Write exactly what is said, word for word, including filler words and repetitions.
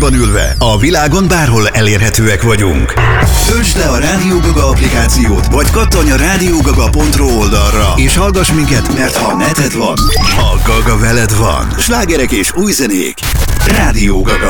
Van ülve, a világon bárhol elérhetőek vagyunk. Töltsd le a Rádió Gaga applikációt, vagy kattanj a rádiógaga pont ro oldalra, és hallgass minket, mert ha neted van, a Gaga veled van. Slágerek és új zenék. Rádió Gaga.